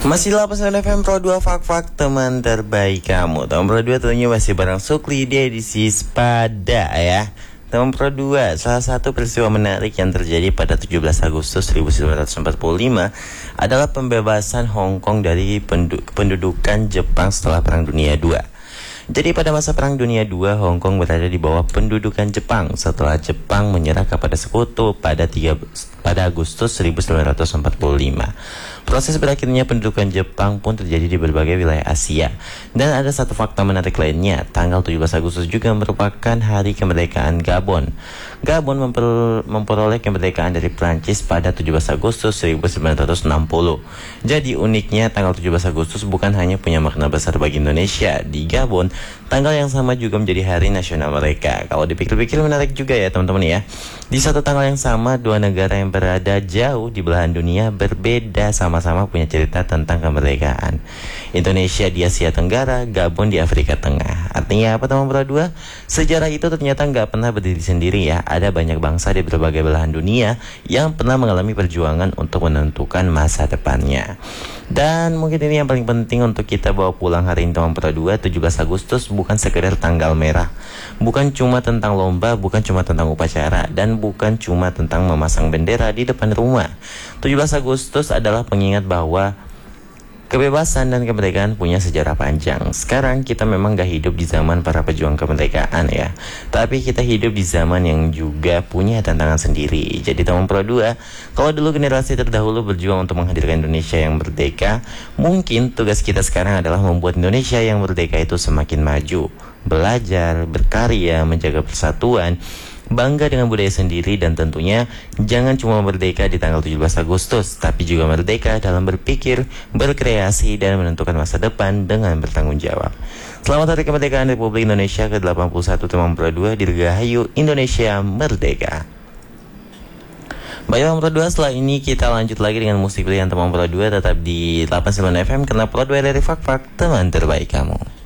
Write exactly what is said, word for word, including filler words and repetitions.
Masih delapan puluh sembilan F M Pro dua Fak-Fak, teman terbaik kamu. Teman Pro dua tentunya masih bareng Sukli di edisi Spada ya. Teman Pro dua, salah satu peristiwa menarik yang terjadi pada tujuh belas Agustus seribu sembilan ratus empat puluh lima adalah pembebasan Hong Kong dari pendu- kependudukan Jepang setelah Perang Dunia kedua. Jadi pada masa Perang Dunia kedua, Hong Kong berada di bawah pendudukan Jepang setelah Jepang menyerah kepada sekutu pada tiga pada Agustus seribu sembilan ratus empat puluh lima. Proses berakhirnya pendudukan Jepang pun terjadi di berbagai wilayah Asia. Dan ada satu fakta menarik lainnya, tanggal tujuh belas Agustus juga merupakan hari kemerdekaan Gabon. Gabon memper- memperoleh kemerdekaan dari Prancis pada tujuh belas Agustus seribu sembilan ratus enam puluh. Jadi uniknya tanggal tujuh belas Agustus bukan hanya punya makna besar bagi Indonesia. Di Gabon, tanggal yang sama juga menjadi hari nasional mereka. Kalau dipikir-pikir menarik juga ya teman-teman ya. Di satu tanggal yang sama, dua negara yang berada jauh di belahan dunia berbeda sama-sama punya cerita tentang kemerdekaan. Indonesia di Asia Tenggara, Gabon di Afrika Tengah. Artinya apa teman Pro dua? Sejarah itu ternyata nggak pernah berdiri sendiri ya. Ada banyak bangsa di berbagai belahan dunia yang pernah mengalami perjuangan untuk menentukan masa depannya. Dan mungkin ini yang paling penting untuk kita bawa pulang hari ini teman Pro dua, tujuh belas Agustus bukan sekedar tanggal merah. Bukan cuma tentang lomba, bukan cuma tentang upacara, dan bukan cuma tentang memasang bendera di depan rumah. tujuh belas Agustus adalah pengingat bahwa kebebasan dan kemerdekaan punya sejarah panjang. Sekarang kita memang gak hidup di zaman para pejuang kemerdekaan ya, tapi kita hidup di zaman yang juga punya tantangan sendiri. Jadi teman Pro dua, kalau dulu generasi terdahulu berjuang untuk menghadirkan Indonesia yang merdeka, mungkin tugas kita sekarang adalah membuat Indonesia yang merdeka itu semakin maju. Belajar, berkarya, menjaga persatuan, bangga dengan budaya sendiri, dan tentunya jangan cuma merdeka di tanggal tujuh belas Agustus, tapi juga merdeka dalam berpikir, berkreasi, dan menentukan masa depan dengan bertanggung jawab. Selamat Hari Kemerdekaan Republik Indonesia ke delapan puluh satu teman Pro dua, dirgahayu Indonesia Merdeka. Baik teman Pro dua, setelah ini kita lanjut lagi dengan musik pilihan teman Pro dua, tetap di delapan puluh sembilan F M karena Pro dua dari Fak-Fak, teman terbaik kamu.